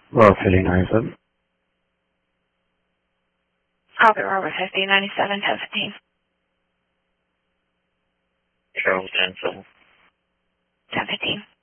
Philly 97. Copy, Robert 50, 97, 1015. Charles 10-7. 1015.